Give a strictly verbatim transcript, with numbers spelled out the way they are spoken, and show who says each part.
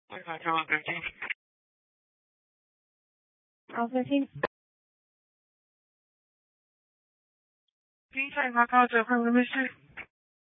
Speaker 1: I got you on fifteen.
Speaker 2: All fifteen?
Speaker 1: Can you take my call to a criminal mystery?